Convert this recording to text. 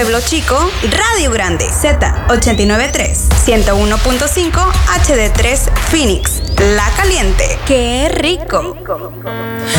Pueblo Chico, Radio Grande, Z893, 101.5 HD3 Phoenix, La Caliente. ¡Qué rico!